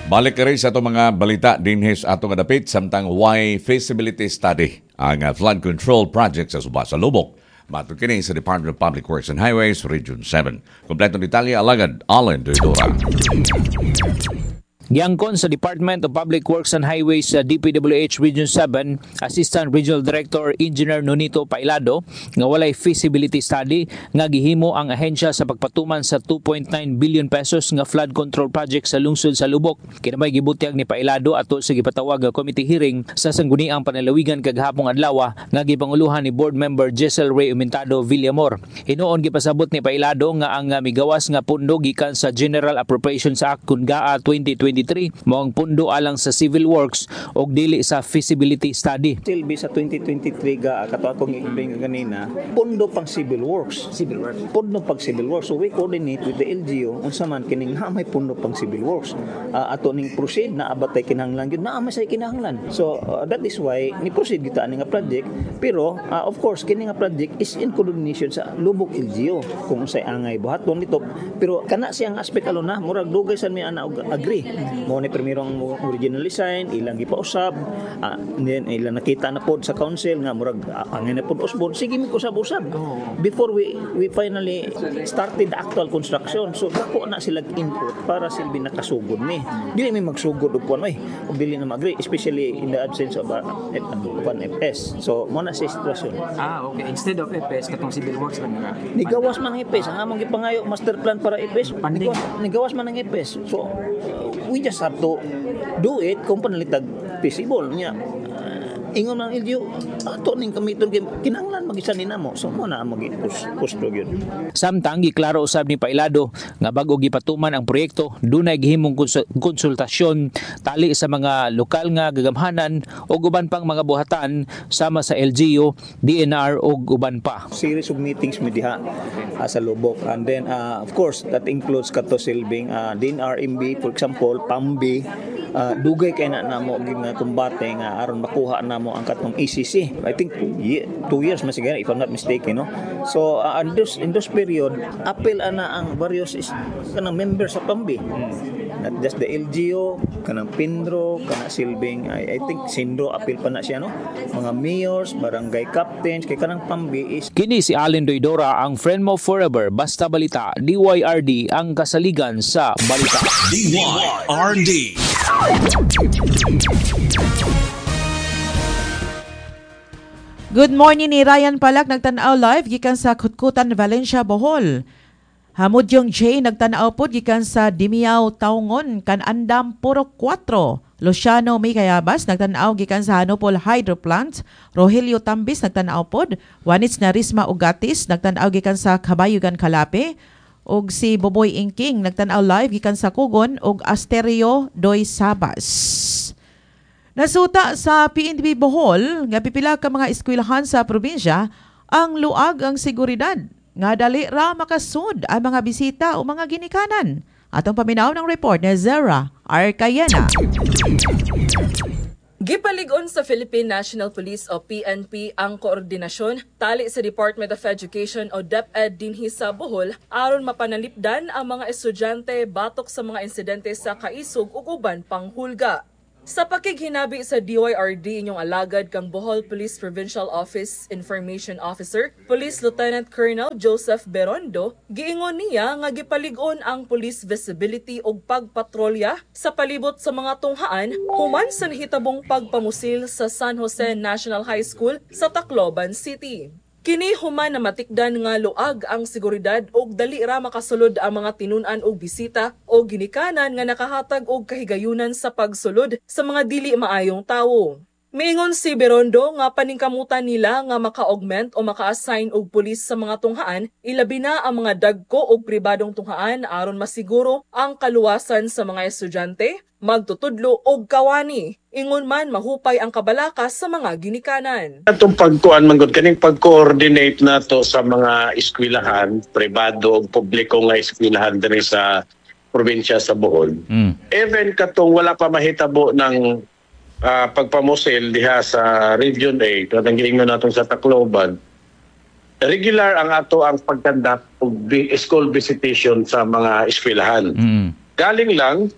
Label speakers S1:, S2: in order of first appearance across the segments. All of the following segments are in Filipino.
S1: Balik ka rin sa itong mga balita dinhis atong adapit samtang why feasibility study ang flood control project sa Suba sa Lubok. Matod kini sa Department of Public Works and Highways, Region 7. Kompletong detalye alagad Allen Doidora.
S2: Giangkon sa Department of Public Works and Highways sa DPWH Region 7, Assistant Regional Director Engineer Nonito Pailado, nga walay feasibility study nga gihimo ang ahensya sa pagpatuman sa 2.9 billion pesos nga flood control project sa lungsod sa Lubok. Kinamay gibutyag ni Pailado ato sa gipatawag nga committee hearing sa sangguniang panalawigan kagahapong adlaw nga gipanguluhan ni Board Member Jessel Ray Umentado Villamor. Hinuon gipasabot ni Pailado nga ang migawas nga pundo gikan sa General Appropriations Act KUNGAA 2023 mao ang pundo alang sa civil works og dili sa feasibility study.
S3: Silbi sa 2023 ga kato akong i-explain kanina, pundo pang civil works. Pundo pang civil works. So we coordinate with the LGU unsa man kining may pundo pang civil works. Ato ning proceed na abatay kinahanglan gyud naa say kinahanglan. So that is why ni proceed kita ani nga project, pero of course kini nga project is in coordination sa Lubok LGU kung unsay angay buhaton nito, pero kana siyang aspect alon na murag dugay sa mi ana agree. Mo ni primero ang original design ilang gipausab, then ilang nakita na pod sa council nga murag angay na pod usbon, sige mi usab-usab before we finally started the actual construction. So dako na sila input para silbi nakasugod ni dili mi magsugod og kuan og dili na mag-agree, especially in the absence of FS. So mo na sa sitwasyon.
S4: Okay, instead of FS katong civil works man nga
S3: nigawas man ang FS, ang among gipangayo master plan para FS, nigawas man ang FS. So we just have to do it kung panalitag feasible niya. Ingon ang LGU ato ning kamiton kinahanglan magisa ni namo, so mo na mag-pusto gyud.
S2: Samtang giklaro usab ni Pailado nga bag-o gipatuman ang proyekto dunay gihimong konsultasyon tali sa mga lokal nga gagamhanan ug uban pang mga buhatan sama sa LGU, DNR ug uban pa.
S3: Series of meetings mi diha sa Lubok, and then of course that includes kato silbing DNR, MB, for example PAMB, dugay kay na namo nga kumbate nga aron makuha namo ang katong ECC. I think 2 years masigara if I'm not mistaken, no. So in this period apel ana ang various kanang members sa PAMB, not just the LGU, kanang Pindro, kana silbing I think Sindro apel pa na siya, no, mga mayors, barangay captains kay kanang PAMB is
S2: kini si Allen Doidora, ang friend mo forever, basta balita, DYRD ang kasaligan sa balita.
S5: DYRD.
S6: Good morning ni Ryan Palak, nagtanaw live gikan sa Kutkutan, Valencia, Bohol. Hamudyong J nagtanaw pod gikan sa Dimiao, Taungon, kan Andam, Puro 4. Luciano May Kayabas nagtanaw gikan sa Hanopol Hydro Plant. Rogelio Tambis nagtanaw pod. Wanits na Risma Ugatis nagtanaw gikan sa Kabayugan, Kalape. Og si Boboy Ingking nagtanaw live gikan sa Kugon og Asterio Doy Sabas. Nasuta sa PNP Bohol nga pipila ka mga eskwelahan sa probinsya ang luag ang seguridad nga dali ra makasud ang mga bisita o mga ginikanan. Atong paminaw ng report ni Zara Arcayena.
S7: Gipalig-on sa Philippine National Police o PNP ang koordinasyon tali sa Department of Education o DepEd dinhi sa Bohol aron mapanalipdan ang mga estudyante batok sa mga insidente sa kaisog ug uban pang hulga. Sa pakighinabi sa DYRD inyong alagad kang Bohol Police Provincial Office Information Officer, Police Lieutenant Colonel Joseph Berondo, giingon niya nga gipalig-on ang police visibility ug pagpatrolya sa palibot sa mga tunghaan human sa nahitabong pagpamusil sa San Jose National High School sa Tacloban City. Kini human na matikdan nga luag ang seguridad og dali ra makasulod ang mga tinun-an og bisita o ginikanan nga nakahatag og kahigayunan sa pagsulod sa mga dili maayong tawo. Miingon si Berondo nga paningkamutan nila nga maka-augment o maka-assign og pulis sa mga tunghaan, ilabi na ang mga dagko og pribadong tunghaan aron masiguro ang kaluwasan sa mga estudyante, magtutudlo og kawani. Ingon man mahupay ang kabalakas sa mga ginikanan.
S8: Atong pagkuan manggod kaning pag-coordinate nato sa mga eskwelahan, pribado ug publiko nga eskwelahan diri sa probinsya sa Bohol. Even katong wala pa mahitabo ng pagpamusil diha sa Region 8, at ang giingon natong sa Tacloban, regular ang ato ang pagkandak og school visitation sa mga eskwelahan. Galing lang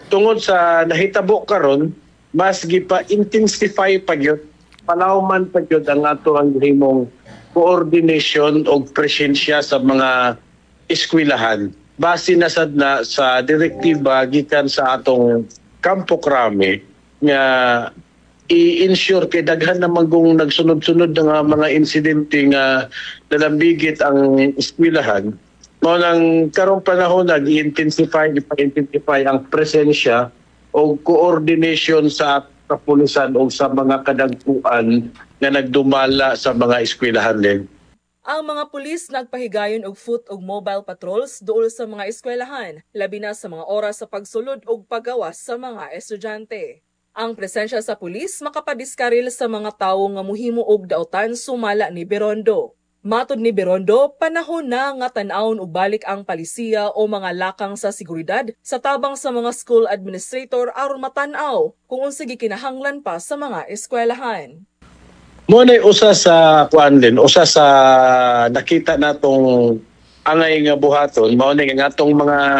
S8: tungod sa nahitabo karon, mas gipa-intensify pa gyud, palawman pa gyud ang ato ang himong coordination o presensya sa mga eskwelahan. Base na sad na sa direktiba gikan sa atong Kampo Krame nga i-ensure kay daghan naman kung nagsunod-sunod nga mga insidente nga nalambigit ang eskwelahan. Mao nang karong panahon nag-intensify ang presensya o coordination sa kapulisan o sa mga kadagkuan nga nagdumala sa mga eskwelahan din.
S7: Ang mga pulis nagpahigayon og foot og mobile patrols duol sa mga eskwelahan, labi na sa mga oras sa pagsulod og paggawas sa mga estudyante. Ang presensya sa pulis makapadiskaril sa mga tawo nga muhimo og dautan sumala ni Berondo. Matod ni Berondo, panahon na nga tan-awon og balik ang palisiya o mga lakang sa seguridad sa tabang sa mga school administrator aron matan-aw kung unsa gikinahanglan pa sa mga eskwelahan.
S8: Mo na usa sa usa sa nakita natong angay nga buhaton, mao na nga atong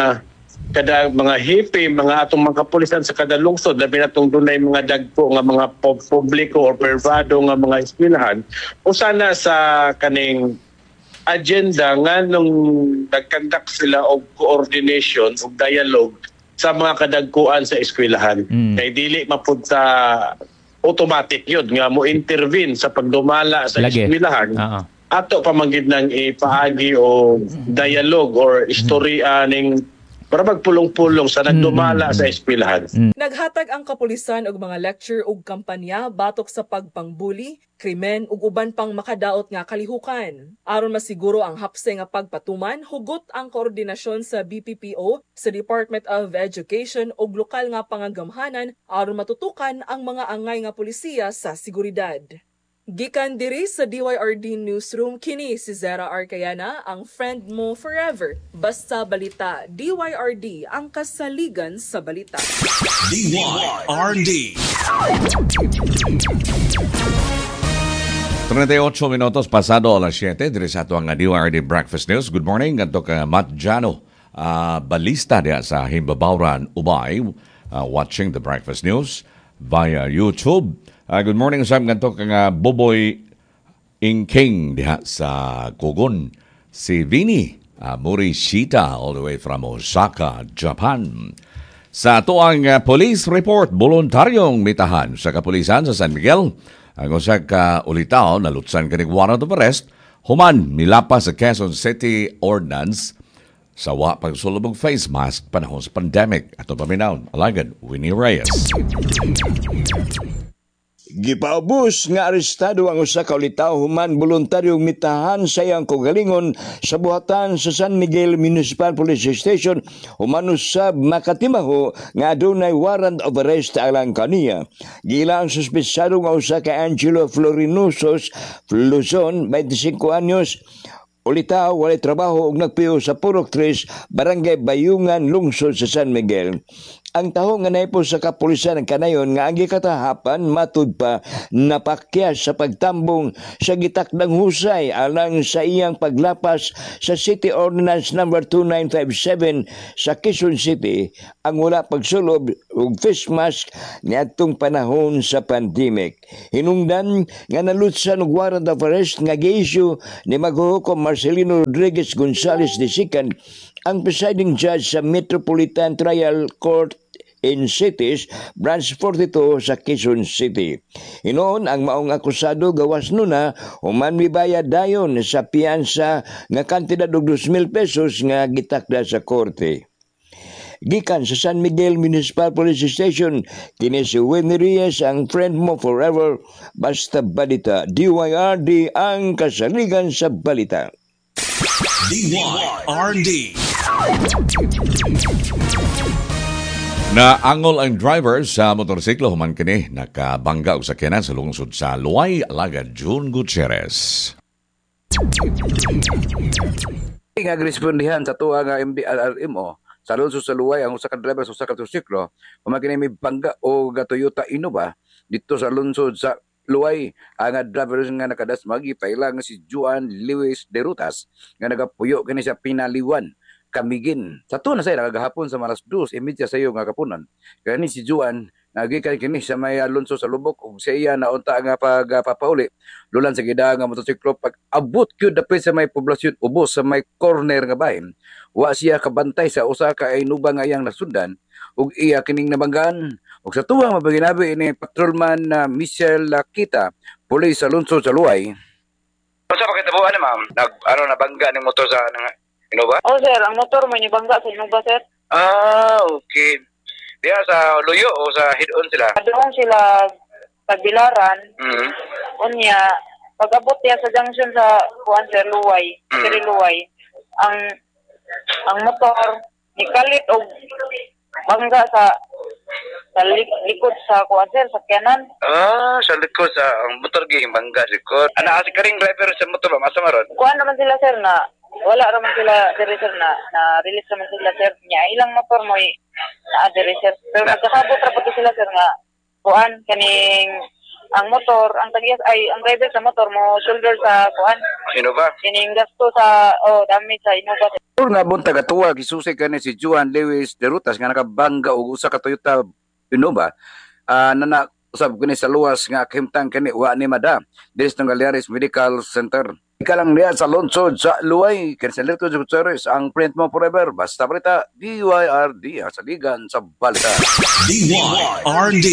S8: mga hipi, mga atong mga kapulisan sa kada lungsod, labi na itong dunay mga dagpo nga mga publiko or privado nga mga eskwelahan, usa na sa kaning agenda nga nung nagkandak sila og coordination o dialogue sa mga kadagkuan sa eskwelahan. Kay dili mapunta automatic yun nga mo intervene sa pagdumala sa eskwelahan. Ato pamanggid nang ipaagi o dialogue or istorya ning para magpulong-pulong sa nagdumala sa eskwelahan.
S7: Naghatag ang kapulisan og mga lecture ug kampanya batok sa pagpangbuli, krimen ug uban pang makadaot nga kalihukan. Aron masiguro ang hapse nga pagpatuman, hugot ang koordinasyon sa BPPO, sa Department of Education ug lokal nga pangagamhanan aron matutukan ang mga angay nga pulisiya sa seguridad. Gikan diri sa DYRD Newsroom, kini si Zara Arcayana, ang friend mo forever. Basta balita, DYRD, ang kasaligan sa balita.
S5: DYRD.
S1: 38 minutos pasado alas 7, diri sa ato ang DYRD Breakfast News. Good morning, ganito ka Matt Jano. Balista diya sa Himbabawran, Ubay, watching the Breakfast News via YouTube. Good morning, Sam. Ganito kang Boboy Ingking diha sa Kogon. Si Vinny Morishita all the way from Osaka, Japan. Sa tuang police report, voluntaryong mitahan sa kapulisan sa San Miguel. Ang usa ka ulitaw na lutsan kanig warrant of arrest, human milapas sa Quezon City Ordinance sa pagsulubog face mask panahon sa pandemic. Ato paminaw, alagad, Winnie Reyes.
S9: Gipaubos nga arestado ang usa ka ulitaw human voluntaryong mitahan sa iyang kaugalingon sa buhatan sa San Miguel Municipal Police Station human usab makatimaho nga adunay warrant of arrest alang kaniya. Gila ang suspetsado nga usa ka Angelo Florinosos Luzon, 25 anyos. Ulitaw, walay trabaho ug nagpiyo sa Purok 3, Barangay Bayungan, Lungsod sa San Miguel. Ang taho nga naipo sa kapulisan kanayon nga ang gikatahapan matud pa napakyas sa pagtambong sa gitakdang husay alang sa iyang paglapas sa City Ordinance No. 2957 sa Quezon City ang wala pagsulob og face mask niadtong panahon sa pandemic. Hinungdan nga nalutsan og warrant of arrest nga gi-issue ni maghuhukom Marcelino Rodriguez Gonzales II, ang presiding judge sa Metropolitan Trial Court in Cities, Branch 42 sa Quezon City. Hinoon ang maong akusado gawas nuna human mibayad dayon sa piyansa nga kantidad og 2,000 pesos nga gitakda sa korte. Gikan sa San Miguel Municipal Police Station, kini si Winnie Reyes, ang friend mo forever. Basta balita, DYRD, ang kasaligan sa balita.
S5: DYRD.
S1: Naangol ang driver sa motorsiklo human kini nakabangga og sakyanan sa lungsod sa Luay, alagad June Gutierrez.
S10: Nga respondihan sa tuwa nga MDRRMO sa lungsod sa Luay ang usa ka driver sa usa ka motorsiklo human kini may bangga o Toyota Innova dito sa lungsod sa Luay. Ang driver nga nakadasmagi pailang si Juan Lewis de Rutas nga nagapuyo kini sa Pinaliwan kamigin. Sa to na say nagagahapon sa malas 2:30 sa iyo nga kapunan. Kani si Juan nagikan kini sa may Alonso sa Lubok ug sa iya naunta nga pagpapauli. Lulan sa gida nga motosiklo pag abot gyud dapit sa may poblasyon ubos sa may corner nga bahin. Wa siya kabantay sa usa ka inuba nga iyang nasundan ug iya kining nabanggaan. Ug sa tuwang mabaginabi ini patrolman na Michelle Lakita, Police Alonso sa Luay. Sa pakitabuan ni ma'am, nabangga ning motor sa Innova?
S11: Oh sir, ang motor may nibangga sa Innova sir.
S10: Okay. Diya sa Luyo o sa head-on sila?
S11: Doon sila Tagbilaran. Unya, pag-abot niya sa junction sa Juan sir Luway, Siri Luway, ang motor nikalit og bangga sa likod sa Juan sir sa kanan.
S10: Sa likod sa ang motor gihing bangga likod. Ana si karing driver sa motor ba masa maron?
S11: Kuan naman sila sir na wala naman sila sir na release naman sila sir niya ilang motor mo na sir. Pero nagkasabot ra pud sila sir nga kuan kaning ang motor ang tagias ay ang driver sa motor mo shoulder sa kuan
S10: Innova.
S11: Kining gasto sa damage sa Innova.
S10: Puro nga buntag atuwa gisusay kani si Juan Lewis de Rutas nga nakabangga og usa ka Toyota Innova. Na usab kini sa luwas nga kahimtang kani wa ni mada dis ng Galeares Medical Center. Ika lang niya sa Alonso sa Luay Cancelito Gutierrez ang print mo forever basta balita DYRD sa ligan sa balita.
S5: DYRD.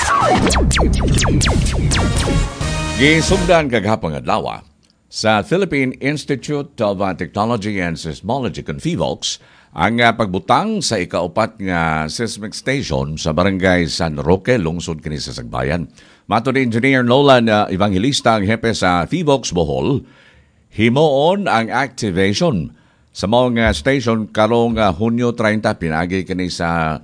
S1: Gisugdan kagahapon adlaw sa Philippine Institute of Technology and Seismology (PHIVOLCS) ang pagbutang sa ikaupat nga seismic station sa barangay San Roque, lungsod kini sa Sagbayan. Matod ni Engineer Nolan Evangelista, ang hepe sa PHIVOLCS Bohol, himoon ang activation sa mga station karong Hunyo 30 pinagi kini sa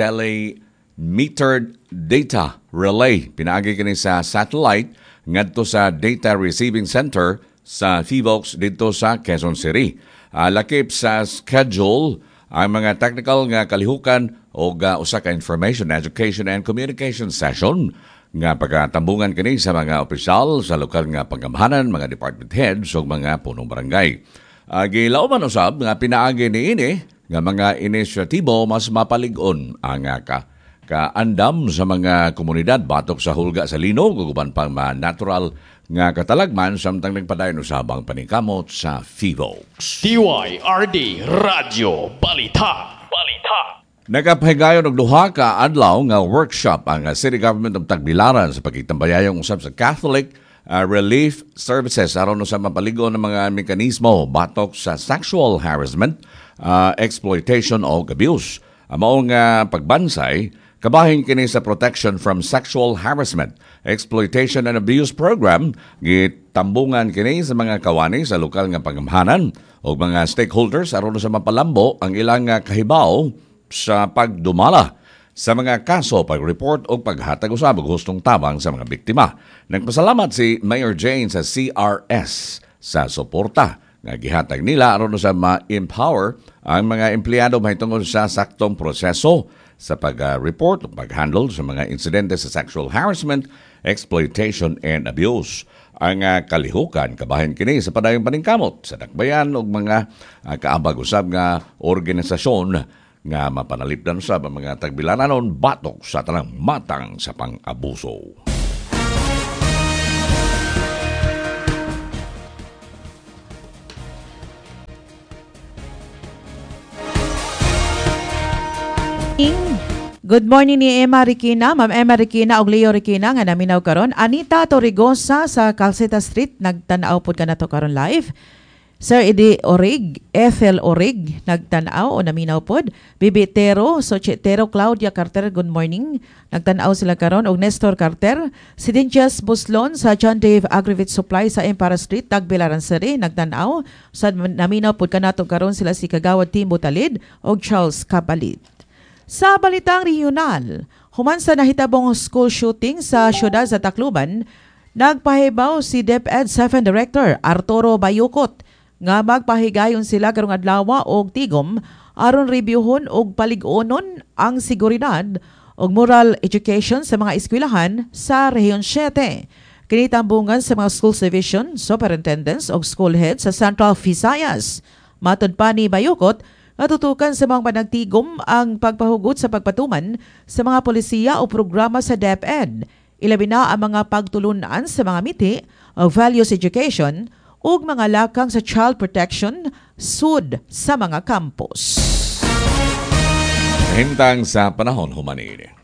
S1: telemetered data relay, pinagi kini sa satellite ngadto sa data receiving center sa PHIVOLCS dito sa Quezon City. Lakip sa schedule ang mga technical nga kalihukan o usa ka information, education and communication session nga pagkatambungan kini sa mga opisyal sa lokal nga panggamhanan, mga department heads o mga punong barangay. Gilauman usab nga pinaagi niini nga mga inisyatibo mas mapalig-on ang kaandam sa mga komunidad batok sa hulga sa linog ug uban pang natural nga katalagman samtang nagpadayon usabang paningkamot sa PHIVOLCS.
S5: DYRD Radio Balita.
S1: Nagapahigayon og duha ka adlaw nga workshop ang City Government of Tagbilaran sa pagkitambayayong usab sa Catholic Relief Services aron sa mapaligon ng mga mekanismo batok sa sexual harassment, exploitation o abuse. Mao nga pagbansay kabahin kini sa Protection from Sexual Harassment, Exploitation and Abuse Program, gitambungan kini sa mga kawani sa lokal nga panggamhanan o mga stakeholders aron sa mapalambo ang ilang kahibaw sa pagdumala sa mga kaso, pag-report o paghatag usab og hustong tabang sa mga biktima. Nagpasalamat si Mayor Jane sa CRS sa suporta nga gihatag nila aron sa ma-empower ang mga empleyado mahitungod sa saktong proseso sa pag-report o pag-handle sa mga insidente sa sexual harassment, exploitation, and abuse. Ang kalihukan, kabahin kini sa padayong paningkamot sa dakbayan o mga kaabag-usab nga organisasyon nga mapanalipdan usab ang mga tagbilananon batok sa tanang matang sa pang-abuso.
S6: Good morning ni Emma Riquina, Ma'am Emma Riquina og Leo Riquina nga naminaw karon. Anita Torrigosa sa Calceta Street nagtan-aw pod kanato karon live. Sir Eddie Orig, Ethel Orig nagtan-aw o naminaw pod. Bibitero, Sochetero, Claudia Carter, good morning. Nagtan-aw sila karon og Nestor Carter. Si Dinjas Buslon sa John Dave Agri-Vet Supply sa Empire Street, Tagbilaran City, nagtan-aw. Sa naminaw pod kanato karon sila si Kagawad Timbo Talid og Charles Cabalid. Sa balitang regional, human sa nahitabong school shooting sa syudad sa Tacloban, nagpahibaw si DepEd 7 Director Arturo Bayukot nga magpahigayon sila karong adlaw og tigom aron reviewhon og palig-onon ang seguridad og moral education sa mga eskwelahan sa Rehiyon 7. Kinitambungan sa mga school division, superintendents og school heads sa Central Visayas. Matod pa ni Bayukot, Matutukan sa mga panagtigom ang pagpahugot sa pagpatuman sa mga polisiya o programa sa DepEd. Ilabi na ang mga pagtulunan sa mga miti o values education o mga lakang sa child protection sud sa mga campus.
S1: Hintang sa panahon humanini.